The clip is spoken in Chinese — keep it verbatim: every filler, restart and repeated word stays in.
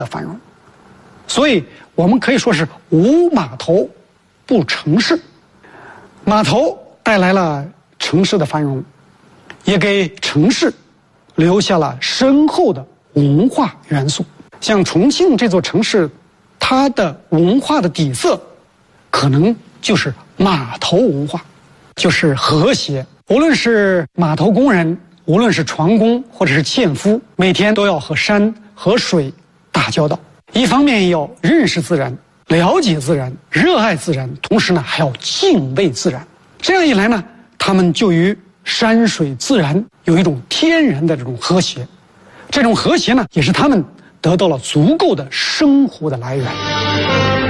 的繁荣。所以我们可以说是无码头不成市。码头带来了城市的繁荣，也给城市留下了深厚的文化元素。像重庆这座城市，它的文化的底色可能就是码头文化，就是和谐。无论是码头工人，无论是船工或者是纤夫，每天都要和山和水打交道。一方面要认识自然，了解自然，热爱自然，同时呢还要敬畏自然。这样一来呢，他们就与山水自然有一种天然的这种和谐。这种和谐呢，也是他们得到了足够的生活的来源。